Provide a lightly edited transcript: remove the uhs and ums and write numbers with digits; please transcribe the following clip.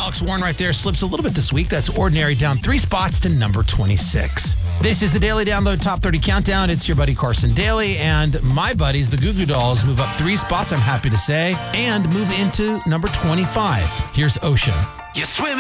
Alex Warren right there slips a little bit this week. That's Ordinary down 3 spots to number 26. This is the Daily Download Top 30 Countdown. It's your buddy Carson Daly, and my buddies, the Goo Goo Dolls, move up 3 spots, I'm happy to say, and move into number 25. Here's Ocean. You swim